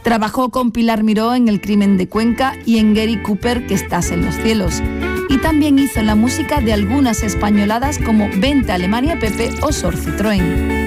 Trabajó con Pilar Miró en El crimen de Cuenca y en Gary Cooper, Que estás en los cielos. Y también hizo la música de algunas españoladas como Vente a Alemania, Pepe o Sor Citroën.